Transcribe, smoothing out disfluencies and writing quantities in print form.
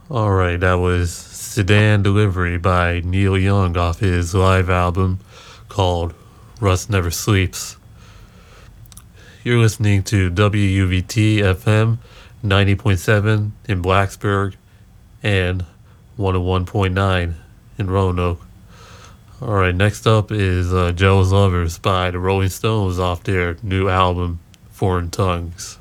Alright, that was Sedan Delivery by Neil Young off his live album called Rust Never Sleeps. You're listening to WUVT FM 90.7 in Blacksburg and 101.9 in Roanoke. Alright, next up is Jealous Lovers by the Rolling Stones off their new album, Foreign Tongues.